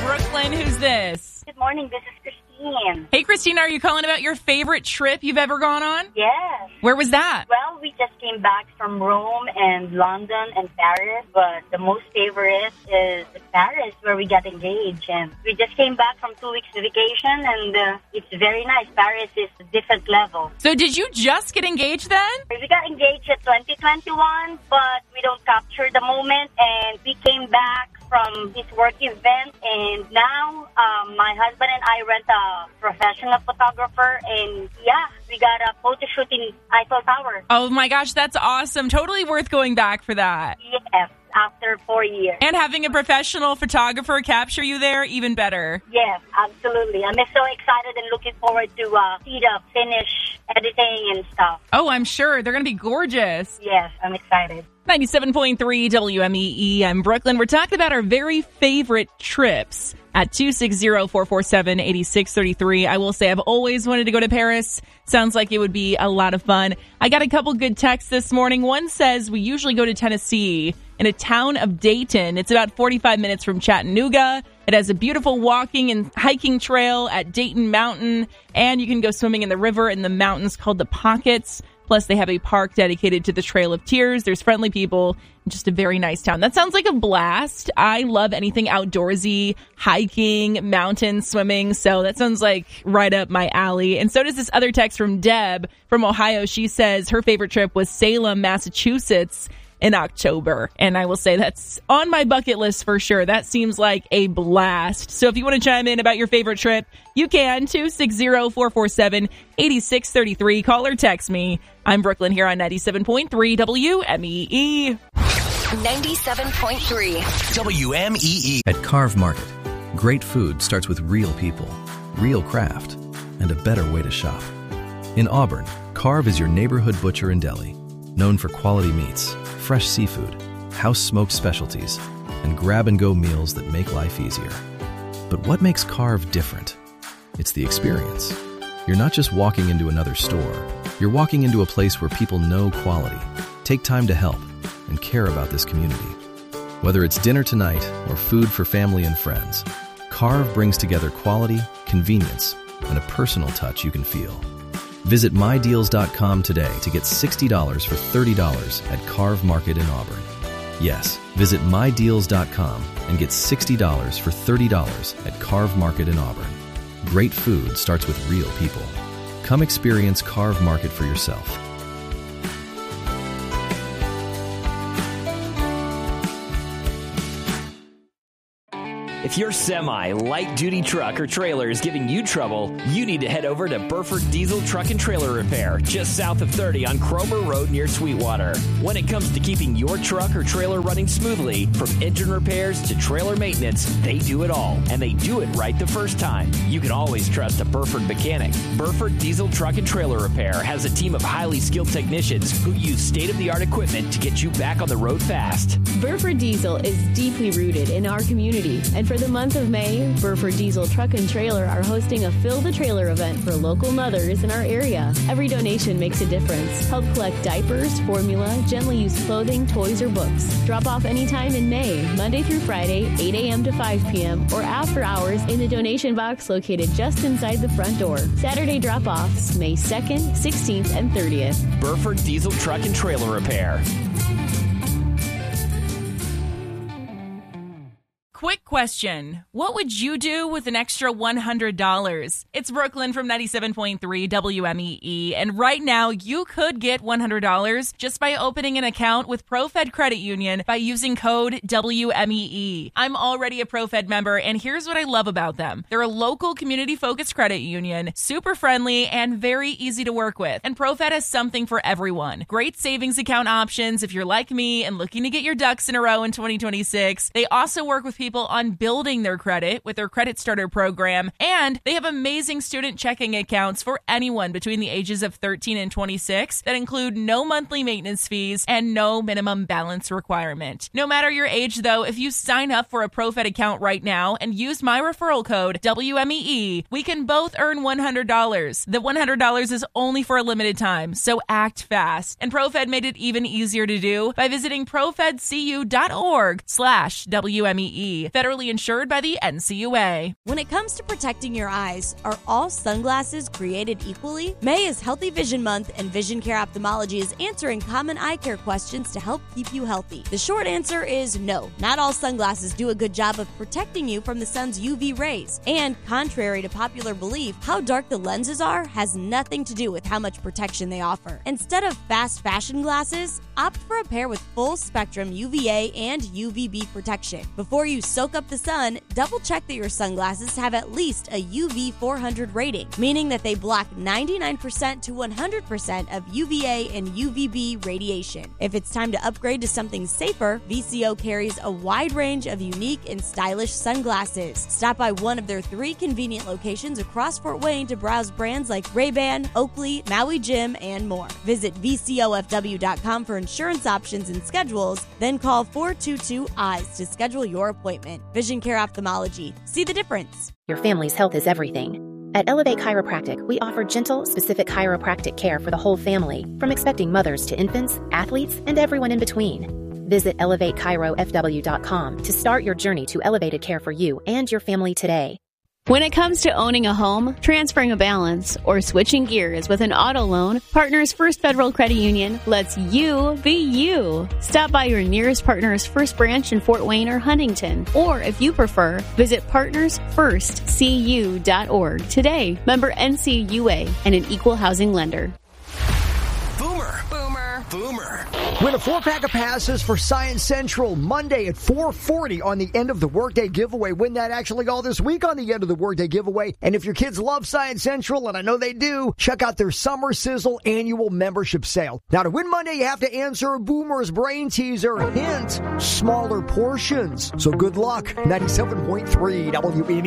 Brooklyn. Who's this? Good morning. This is Christine. Hey, Christine, are you calling about your favorite trip you've ever gone on? Yes. Where was that? Well, we just came back from Rome and London and Paris, but the most favorite is Paris, where we got engaged. And we just came back from 2 weeks vacation, and it's very nice. Paris is a different level. So did you just get engaged then? We got engaged at 2021, but we don't capture the moment, and we came back from this work event, and now my husband and I rent a professional photographer, and we got a photo shoot in Eiffel Tower. Oh my gosh, that's awesome. Totally worth going back for that. Yes, after 4 years. And having a professional photographer capture you there, even better. Yes, absolutely. I'm so excited and looking forward to see the finish, editing and stuff. Oh, I'm sure. They're going to be gorgeous. Yes, I'm excited. 97.3 WMEE. I'm Brooklyn. We're talking about our very favorite trips at 260-447-8633. I will say I've always wanted to go to Paris. Sounds like it would be a lot of fun. I got a couple good texts this morning. One says we usually go to Tennessee in a town of Dayton. It's about 45 minutes from Chattanooga. It has a beautiful walking and hiking trail at Dayton Mountain, and you can go swimming in the river in the mountains called the Pockets. Plus, they have a park dedicated to the Trail of Tears. There's friendly people, just a very nice town. That sounds like a blast. I love anything outdoorsy, hiking, mountain swimming. So that sounds like right up my alley. And so does this other text from Deb from Ohio. She says her favorite trip was Salem, Massachusetts in October. And I will say that's on my bucket list for sure. That seems like a blast. So if you want to chime in about your favorite trip, you can. 260-447-8633. Call or text me. I'm Brooklyn here on 97.3 WMEE. 97.3 WMEE. At Carve Market, great food starts with real people, real craft, and a better way to shop. In Auburn, Carve is your neighborhood butcher and deli, known for quality meats, fresh seafood, house-smoked specialties, and grab-and-go meals that make life easier. But what makes Carve different? It's the experience. You're not just walking into another store. You're walking into a place where people know quality, take time to help, and care about this community. Whether it's dinner tonight or food for family and friends, Carve brings together quality, convenience, and a personal touch you can feel. Visit MyDeals.com today to get $60 for $30 at Carve Market in Auburn. Yes, visit MyDeals.com and get $60 for $30 at Carve Market in Auburn. Great food starts with real people. Come experience Carve Market for yourself. If your semi, light-duty truck or trailer is giving you trouble, you need to head over to Burford Diesel Truck and Trailer Repair, just south of 30 on Cromer Road near Sweetwater. When it comes to keeping your truck or trailer running smoothly, from engine repairs to trailer maintenance, they do it all, and they do it right the first time. You can always trust a Burford mechanic. Burford Diesel Truck and Trailer Repair has a team of highly skilled technicians who use state-of-the-art equipment to get you back on the road fast. Burford Diesel is deeply rooted in our community, and for the month of May, Burford Diesel Truck and Trailer are hosting a Fill the Trailer event for local mothers in our area. Every donation makes a difference. Help collect diapers, formula, gently used clothing, toys, or books. Drop off anytime in May, Monday through Friday, 8 a.m. to 5 p.m., or after hours in the donation box located just inside the front door. Saturday drop-offs, May 2nd, 16th, and 30th. Burford Diesel Truck and Trailer Repair. Quick question. What would you do with an extra $100? It's Brooklyn from 97.3 WMEE, and right now you could get $100 just by opening an account with ProFed Credit Union by using code WMEE. I'm already a ProFed member, and here's what I love about them. They're a local community-focused credit union, super friendly, and very easy to work with. And ProFed has something for everyone. Great savings account options if you're like me and looking to get your ducks in a row in 2026. They also work with people on building their credit with their Credit Starter program, and they have amazing student checking accounts for anyone between the ages of 13 and 26 that include no monthly maintenance fees and no minimum balance requirement. No matter your age, though, if you sign up for a ProFed account right now and use my referral code WMEE, we can both earn $100. The $100 is only for a limited time, so act fast. And ProFed made it even easier to do by visiting profedcu.org/WMEE. LLC, federally insured by the NCUA. When it comes to protecting your eyes, are all sunglasses created equally? May is Healthy Vision Month, and Vision Care Ophthalmology is answering common eye care questions to help keep you healthy. The short answer is no. Not all sunglasses do a good job of protecting you from the sun's UV rays. And contrary to popular belief, how dark the lenses are has nothing to do with how much protection they offer. Instead of fast fashion glasses, opt for a pair with full spectrum UVA and UVB protection. Before you soak up the sun, double check that your sunglasses have at least a UV 400 rating, meaning that they block 99% to 100% of UVA and UVB radiation. If it's time to upgrade to something safer, VCO carries a wide range of unique and stylish sunglasses. Stop by one of their 3 convenient locations across Fort Wayne to browse brands like Ray-Ban, Oakley, Maui Jim, and more. Visit VCOFW.com for insurance options and schedules, then call 422-EYES to schedule your appointment. Vision Care Ophthalmology. See the difference. Your family's health is everything. At Elevate Chiropractic, we offer gentle, specific chiropractic care for the whole family, from expecting mothers to infants, athletes, and everyone in between. Visit ElevateChiroFW.com to start your journey to elevated care for you and your family today. When it comes to owning a home, transferring a balance, or switching gears with an auto loan, Partners First Federal Credit Union lets you be you. Stop by your nearest Partners First branch in Fort Wayne or Huntington, or if you prefer, visit partnersfirstcu.org today. Member NCUA and an equal housing lender. Boomer. Boomer. Boomer. Win a 4-pack of passes for Science Central Monday at 4:40 on the End of the Workday giveaway. Win that actually all this week on the End of the Workday giveaway. And if your kids love Science Central, and I know they do, check out their Summer Sizzle annual membership sale. Now, to win Monday, you have to answer a Boomer's Brain Teaser. Hint, smaller portions. So good luck. 97.3 WME.